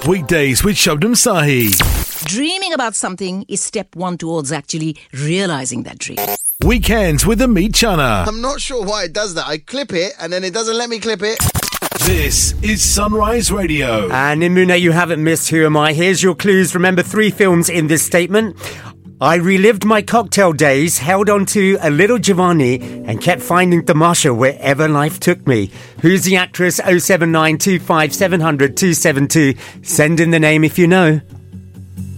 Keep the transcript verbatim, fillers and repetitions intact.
Weekdays with Shabnam Sahi. Dreaming about something is step one towards actually realizing that dream. Weekends with Amit Chana. I'm not sure why it does that. I clip it and then it doesn't let me clip it. This is Sunrise Radio. And in Moona, you haven't missed Who Am I? Here's your clues. Remember three films in this statement. I relived my cocktail days, held on to a little Giovanni and kept finding Tamasha wherever life took me. Who's the actress? oh seven nine two five seven hundred two seven two. Send in the name if you know.